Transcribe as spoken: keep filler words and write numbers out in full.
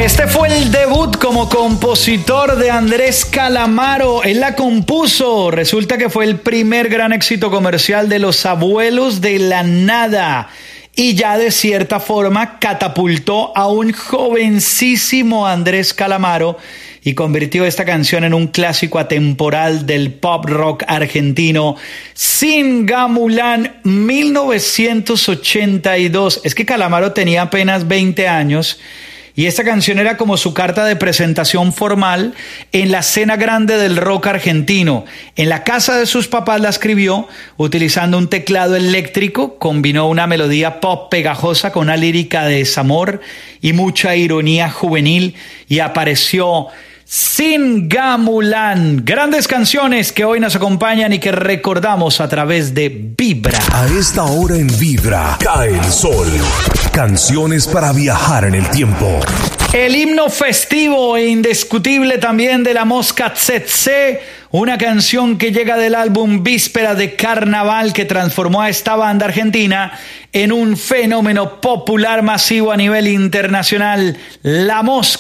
Este fue el debut como compositor de Andrés Calamaro. Él la compuso. Resulta que fue el primer gran éxito comercial de Los Abuelos de la Nada. Y ya de cierta forma catapultó a un jovencísimo Andrés Calamaro y convirtió esta canción en un clásico atemporal del pop rock argentino. Singamulán, mil novecientos ochenta y dos. Es que Calamaro tenía apenas veinte años y esta canción era como su carta de presentación formal en la escena grande del rock argentino. En la casa de sus papás la escribió utilizando un teclado eléctrico, combinó una melodía pop pegajosa con una lírica de desamor y mucha ironía juvenil y apareció Singamulán. Grandes canciones que hoy nos acompañan y que recordamos a través de Vibra. A esta hora en Vibra cae el sol. Canciones para viajar en el tiempo. El himno festivo e indiscutible también de La Mosca Tsetse, una canción que llega del álbum Víspera de Carnaval que transformó a esta banda argentina en un fenómeno popular masivo a nivel internacional. La Mosca